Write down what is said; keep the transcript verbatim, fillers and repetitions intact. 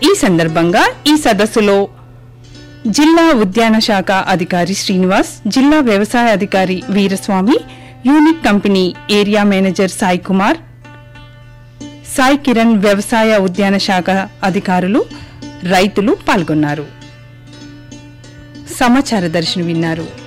ఈ సందర్భంగా ఈ సదస్సులో జిల్లా ఉద్యాన శాఖ అధికారి శ్రీనివాస్, జిల్లా వ్యవసాయ అధికారి Veeraswamy, unique company area manager Sai Kumar, Sai Kiran వ్యవసాయ ఉద్యాన శాఖ అధికారులు, రైతులు పాల్గొన్నారు. సమాచార దర్శిని విన్నారు.